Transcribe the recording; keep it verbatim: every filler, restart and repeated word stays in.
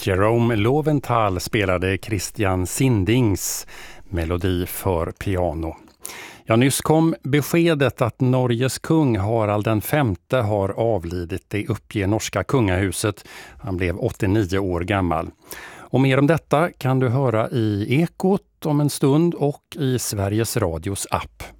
Jerome Loventhal spelade Christian Sindings melodi för piano. Ja, nyss kom beskedet att Norges kung Harald den femte har avlidit. Det uppger norska kungahuset. Han blev åttionio år gammal. Och mer om detta kan du höra i Ekot om en stund och i Sveriges Radios app.